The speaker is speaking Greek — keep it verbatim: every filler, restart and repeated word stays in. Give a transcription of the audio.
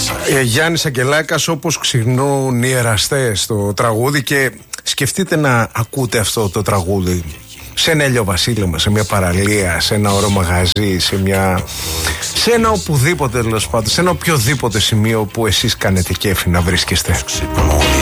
Ε, Γιάννης Αγγελάκας, όπως ξυγνούν οι εραστές στο τραγούδι. Και σκεφτείτε να ακούτε αυτό το τραγούδι σε ένα ηλιοβασίλεμα, σε μια παραλία, σε ένα ωραίο μαγαζί, σε μια... σε ένα οπουδήποτε, τέλος πάντων, σε ένα οποιοδήποτε σημείο που εσείς κάνετε κέφι να βρίσκεστε.